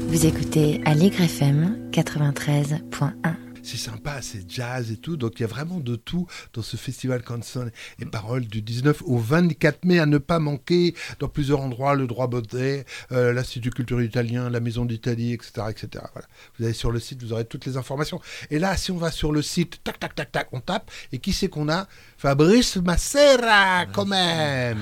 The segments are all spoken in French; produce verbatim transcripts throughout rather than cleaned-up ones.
Vous écoutez Aligre F M quatre-vingt-treize point un. C'est sympa, c'est jazz et tout, donc il y a vraiment de tout dans ce festival Canson et Paroles du dix-neuf au vingt-quatre mai à ne pas manquer dans plusieurs endroits, le Droit Baudet, euh, l'Institut culturel italien, la Maison d'Italie, et cetera, et cetera. Voilà. Vous allez sur le site, vous aurez toutes les informations. Et là, si on va sur le site, tac, tac, tac, tac, on tape, et qui c'est qu'on a? Fabrice Massera, quand même.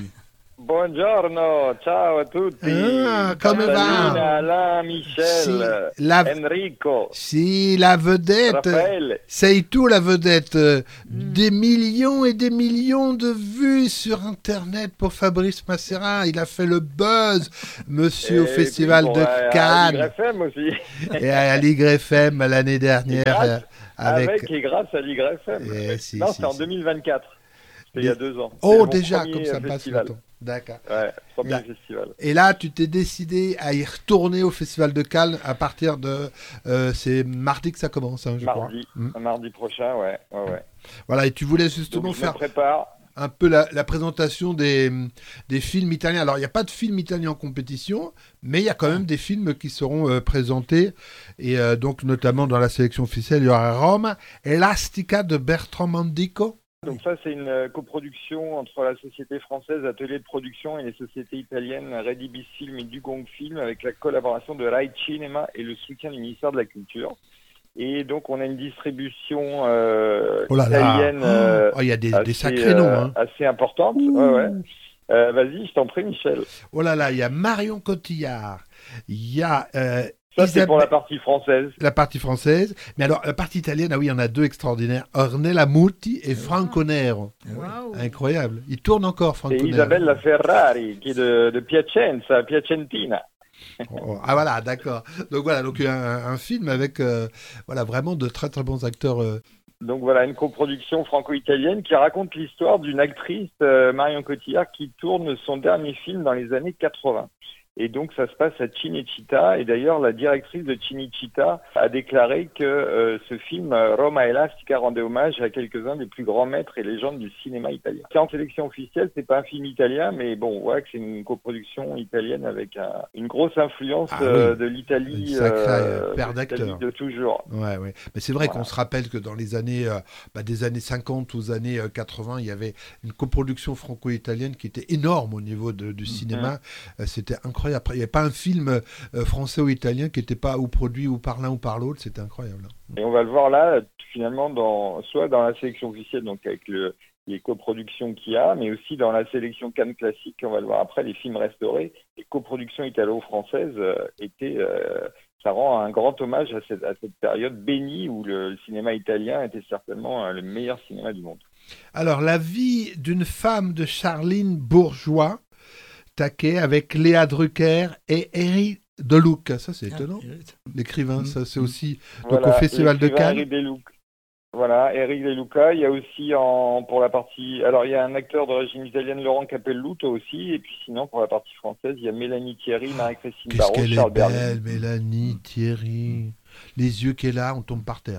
Buongiorno, ciao a tutti. Ah, come Catalina, va? Alain, Michel, Si, la... Enrico. Si, la vedette. Raphaël. C'est tout la vedette. Mm. Des millions et des millions de vues sur Internet pour Fabrice Massera. Il a fait le buzz, monsieur, et au Festival bon, de à, Cannes. À Aligre F M aussi. Et à Aligre F M l'année dernière. Grâce, avec... avec et grâce à Aligre F M. Et si, non, si, c'est en si. deux mille vingt-quatre. C'était il y a deux ans. Oh, déjà, comme ça festival. passe le temps. D'accord. Ouais, premier là, festival. Et là, tu t'es décidé à y retourner au Festival de Cannes à partir de... Euh, c'est mardi que ça commence, hein, je mardi, crois. Mardi, mardi prochain, ouais, ouais, ouais. Voilà, et tu voulais justement Donc, je faire me prépare. un peu la, la présentation des, des films italiens. Alors, il n'y a pas de films italiens en compétition, mais il y a quand même des films qui seront euh, présentés. Et euh, donc, notamment dans la sélection officielle, il y aura Rome, Elastica de Bertrand Mandico. Donc ça, c'est une coproduction entre la société française Atelier de Production et les sociétés italiennes Redibis Film et Dugong Film avec la collaboration de Rai Cinema et le soutien du ministère de la Culture. Et donc, on a une distribution euh, oh là italienne là. euh, oh, il y a des, assez, des sacrés noms. Hein. Euh, assez importante. Ouais, ouais. Euh, vas-y, je t'en prie, Michel. Oh là là, il y a Marion Cotillard. Il y a... Euh, Ça, Isabelle... c'est pour la partie française. La partie française. Mais alors, la partie italienne, ah oui, il y en a deux extraordinaires. Ornella Muti et Franco Nero. Wow. Incroyable. Il tourne encore, Franco et Nero. Et Isabella Ferrari, qui est de, de Piacenza, Piacentina. Oh, ah voilà, d'accord. Donc voilà, donc un, un film avec euh, voilà, vraiment de très très bons acteurs. Euh... Donc voilà, une coproduction franco-italienne qui raconte l'histoire d'une actrice, euh, Marion Cotillard, qui tourne son dernier film dans les années quatre-vingts. Et donc, ça se passe à Cinecittà. Et d'ailleurs, la directrice de Cinecittà a déclaré que euh, ce film, Roma Elastica, rendait hommage à quelques-uns des plus grands maîtres et légendes du cinéma italien. C'est en sélection officielle, c'est pas un film italien, mais bon, on voit que c'est une coproduction italienne avec un, une grosse influence ah, euh, oui. de l'Italie, sacré, euh, père d'acteurs de toujours. Ouais, ouais. Mais c'est vrai voilà. qu'on se rappelle que dans les années, euh, bah, des années cinquante aux années euh, quatre-vingts, il y avait une coproduction franco-italienne qui était énorme au niveau de, du cinéma. Mm-hmm. Euh, c'était incroyable. Après, il n'y a pas un film euh, français ou italien qui n'était pas ou produit ou par l'un ou par l'autre, c'était incroyable. Et on va le voir là, finalement, dans, soit dans la sélection officielle, donc avec le, les coproductions qu'il y a, mais aussi dans la sélection Cannes classique, on va le voir après, les films restaurés, les coproductions italo-françaises euh, étaient, euh, ça rend un grand hommage à cette, à cette période bénie où le, le cinéma italien était certainement euh, le meilleur cinéma du monde. Alors, la vie d'une femme de Charline Bourgeois, taquet avec Léa Drucker et Éric Deluca. Ça, c'est étonnant. Ah, l'écrivain, mmh. ça, c'est aussi donc, voilà, au Festival de Cannes. Éric Deluca. Voilà, Éric Deluca. Il y a aussi, en, pour la partie... Alors, il y a un acteur d'origine italienne, Laurent Capelluto aussi. Et puis, sinon, pour la partie française, il y a Mélanie Thierry, Marie-Christine Qu'est-ce Barrault, qu'elle Charles est belle, Berling. Mélanie Thierry. Les yeux qu'elle a, on tombe par terre.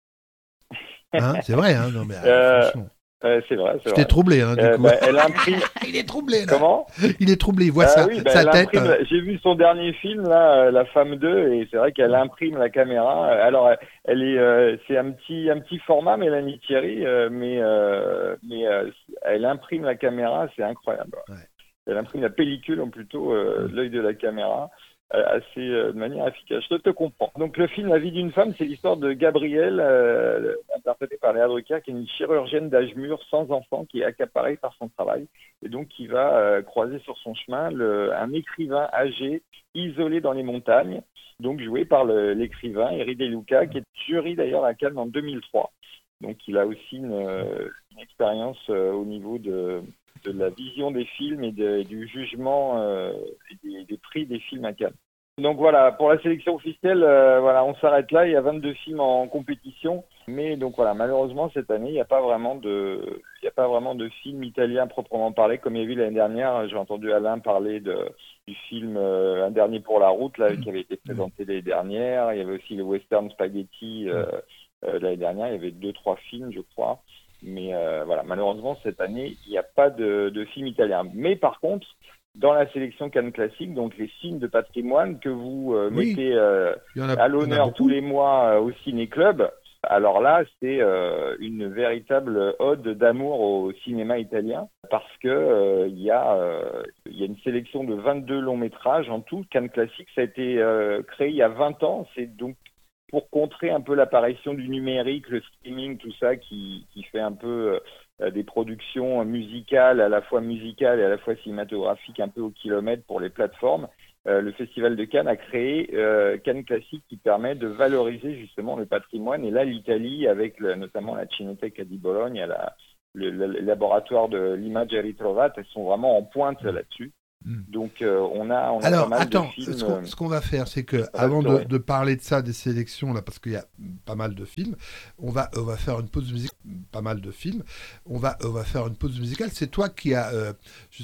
Hein, hein c'est vrai, hein non, mais, euh... franchement. Euh, c'est vrai, c'est Je t'ai troublé, hein, du euh, coup. Bah, elle imprime... il est troublé, là. Comment Il est troublé, il voit ah, sa, oui, bah, sa tête. Imprime... J'ai vu son dernier film, là, La Femme deux, et c'est vrai qu'elle imprime la caméra. Alors, elle est, euh, c'est un petit, un petit format, Mélanie Thierry, euh, mais, euh, mais euh, elle imprime la caméra, c'est incroyable. Ouais. Elle imprime la pellicule, ou plutôt euh, mmh. l'œil de la caméra. assez euh, de manière efficace. Je te comprends. Donc le film La vie d'une femme, c'est l'histoire de Gabrielle, euh, interprétée par Léa Drucker, qui est une chirurgienne d'âge mûr sans enfant, qui est accaparée par son travail, et donc qui va euh, croiser sur son chemin le, un écrivain âgé, isolé dans les montagnes, donc joué par le, l'écrivain Éric Deluca, qui est jury d'ailleurs à Cannes en deux mille trois. Donc il a aussi une, une expérience euh, au niveau de de la vision des films et, de, et du jugement euh, et des, des prix des films à Cannes. Donc voilà, pour la sélection officielle, euh, voilà, on s'arrête là. Il y a vingt-deux films en compétition, mais donc voilà, malheureusement cette année, il n'y a pas vraiment de, il n'y a pas vraiment de film italien proprement parlé, comme il y a eu l'année dernière. J'ai entendu Alain parler de, du film euh, Un dernier pour la route, là, qui avait été présenté l'année dernière. Il y avait aussi le western Spaghetti euh, euh, l'année dernière. Il y avait deux, trois films, je crois. Mais euh, voilà, malheureusement, cette année, il n'y a pas de, de film italien. Mais par contre, dans la sélection Cannes Classique, donc les signes de patrimoine que vous euh, Oui. mettez euh, Il y en a- à il y en a l'honneur beaucoup. tous les mois euh, au ciné-club. Alors là, c'est euh, une véritable ode d'amour au cinéma italien parce que euh, il y a euh, il y a une sélection de vingt-deux longs métrages en tout. Cannes Classique, ça a été euh, créé il y a vingt ans. C'est donc pour contrer un peu l'apparition du numérique, le streaming, tout ça qui qui fait un peu euh, des productions musicales, à la fois musicales et à la fois cinématographiques, un peu au kilomètre pour les plateformes. Euh, le Festival de Cannes a créé euh, Cannes Classique qui permet de valoriser justement le patrimoine. Et là, l'Italie, avec le, notamment la Cinéteca di Bologne, la, le, le, le laboratoire de l'Immagine Ritrovata, elles sont vraiment en pointe là-dessus. Mm. Donc, euh, on a, on a Alors, pas mal attends, de films. ce qu'on, ce qu'on va faire, c'est que restaurés. avant de, de parler de ça, des sélections, là, parce qu'il y a pas mal de films, on va, on va faire une pause musicale, pas mal de films, on va, on va faire une pause musicale. C'est toi qui as, euh,